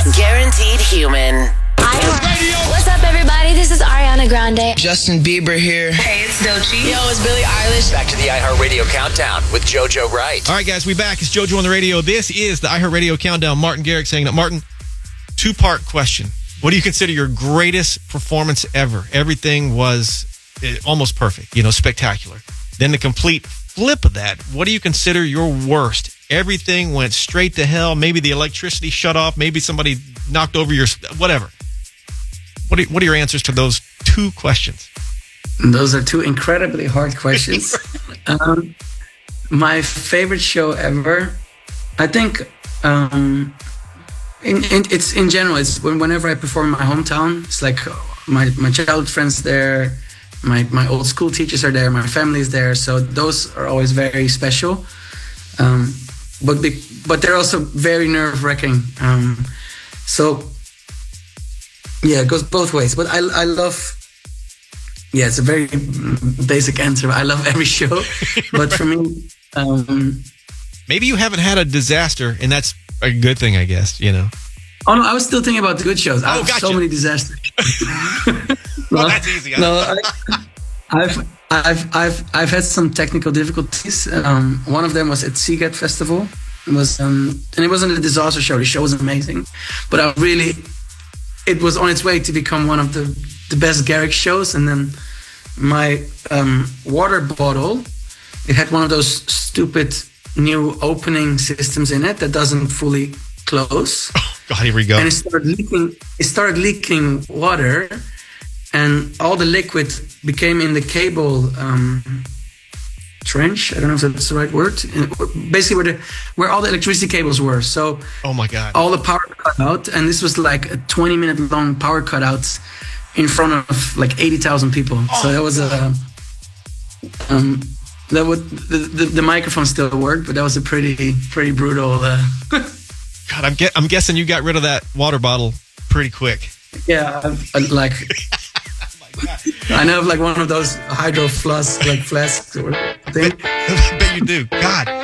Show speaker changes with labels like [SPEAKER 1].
[SPEAKER 1] Guaranteed Human.
[SPEAKER 2] What's up, everybody? This is Ariana Grande.
[SPEAKER 3] Justin Bieber here.
[SPEAKER 1] Hey, it's Doechii.
[SPEAKER 2] Yo, it's Billie Eilish.
[SPEAKER 4] Back to the iHeartRadio Countdown with JoJo Wright.
[SPEAKER 5] All right, guys, we back. It's JoJo on the radio. This is the iHeartRadio Countdown. Martin Garrix saying that. Martin, two-part question. What do you consider your greatest performance ever? Everything was almost perfect, spectacular. Then the complete flip of that, what do you consider your worst? Everything went straight to hell. Maybe the electricity shut off. Maybe somebody knocked over your... whatever. What are your answers to those two questions?
[SPEAKER 3] Those are two incredibly hard questions. My favorite show ever, I think, it's in general. It's whenever I perform in my hometown. It's like my childhood friends there, my old school teachers are there, my family is there. So those are always very special. But they're also very nerve-wracking. So. Yeah, it goes both ways. But I love... Yeah, it's a very basic answer. I love every show. But for me...
[SPEAKER 5] Maybe you haven't had a disaster, and that's a good thing, I guess,
[SPEAKER 3] Oh, no, I was still thinking about the good shows. I have
[SPEAKER 5] gotcha.
[SPEAKER 3] so many disasters.
[SPEAKER 5] Well, that's easy.
[SPEAKER 3] I've had some technical difficulties. One of them was at Seagate Festival. It was, and it wasn't a disaster show. The show was amazing. But it was on its way to become one of the best Garrix shows. And then my water bottle, it had one of those stupid new opening systems in it that doesn't fully close.
[SPEAKER 5] Oh, God, here we go.
[SPEAKER 3] And it started leaking water, and all the liquid became in the cable trench. I don't know if that's the right word. Basically, where all the electricity cables were. So,
[SPEAKER 5] oh my God,
[SPEAKER 3] all the power cut out, and this was like a 20-minute long power cutout in front of like 80,000 people. Oh, so that was the microphone still worked, but that was a pretty brutal.
[SPEAKER 5] God, I'm guessing you got rid of that water bottle pretty quick.
[SPEAKER 3] Yeah, I know of like one of those hydro flasks or thing.
[SPEAKER 5] I bet you do. God.